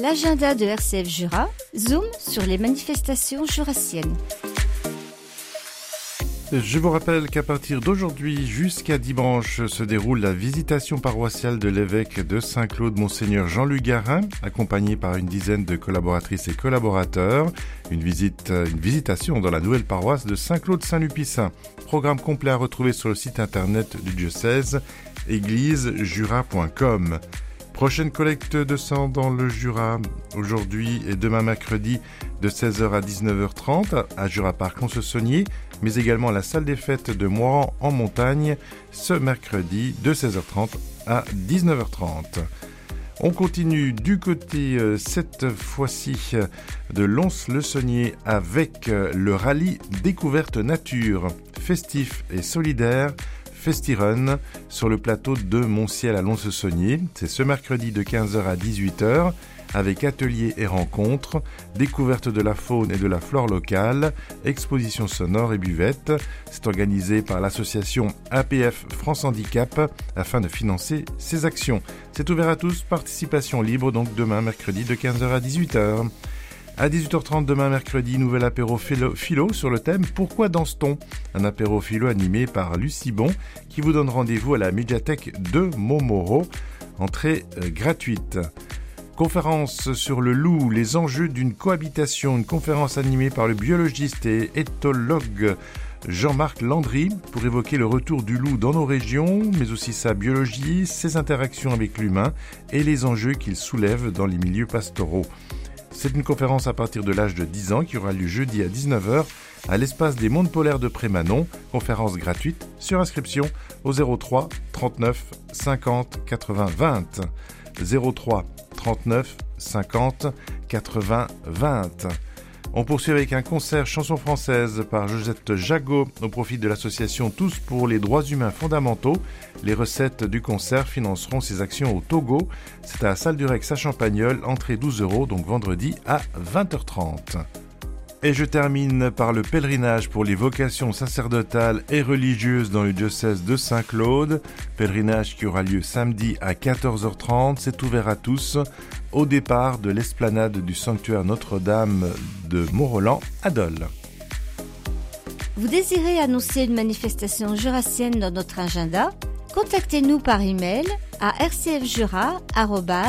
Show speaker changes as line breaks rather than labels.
l'agenda de RCF Jura, zoom sur les manifestations jurassiennes.
Je vous rappelle qu'à partir d'aujourd'hui jusqu'à dimanche se déroule la visitation paroissiale de l'évêque de Saint-Claude, Monseigneur Jean-Luc Garin, accompagné par une dizaine de collaboratrices et collaborateurs. Une visitation dans la nouvelle paroisse de Saint-Claude-Saint-Lupicin. Programme complet à retrouver sur le site internet du diocèse, églisejura.com. Prochaine collecte de sang dans le Jura, aujourd'hui et demain mercredi de 16h à 19h30 à Jura Parc Lons-le-Saunier, mais également à la salle des fêtes de Moiran en montagne ce mercredi de 16h30 à 19h30. On continue du côté, cette fois-ci, de Lons-le-Saunier avec le rallye Découverte Nature, festif et solidaire, Festirun, sur le plateau de Montciel à Lons-le-Saunier. C'est ce mercredi de 15h à 18h, avec ateliers et rencontres, découverte de la faune et de la flore locale, exposition sonore et buvette. C'est organisé par l'association APF France Handicap afin de financer ces actions. C'est ouvert à tous, participation libre, donc demain mercredi de 15h à 18h. À 18h30 demain mercredi, nouvel apéro philo sur le thème « Pourquoi danse-t-on ?» Un apéro philo animé par Lucie Bon qui vous donne rendez-vous à la médiathèque de Montmoreau. Entrée gratuite. Conférence sur le loup, les enjeux d'une cohabitation. Une conférence animée par le biologiste et éthologue Jean-Marc Landry pour évoquer le retour du loup dans nos régions, mais aussi sa biologie, ses interactions avec l'humain et les enjeux qu'il soulève dans les milieux pastoraux. C'est une conférence à partir de l'âge de 10 ans qui aura lieu jeudi à 19h à l'espace des Mondes Polaires de Prémanon. Conférence gratuite sur inscription au 03 39 50 80 20. 03 39 50 80 20. On poursuit avec un concert chanson française par Josette Jagot au profit de l'association Tous pour les droits humains fondamentaux. Les recettes du concert financeront ses actions au Togo. C'est à la salle du Rex à Champagnole, entrée 12 €, donc vendredi à 20h30. Et je termine par le pèlerinage pour les vocations sacerdotales et religieuses dans le diocèse de Saint-Claude. Pèlerinage qui aura lieu samedi à 14h30. C'est ouvert à tous au départ de l'esplanade du sanctuaire Notre-Dame de Mont-Roland à Dole.
Vous désirez annoncer une manifestation jurassienne dans notre agenda ? Contactez-nous par email à rcfjura@rcf.fr.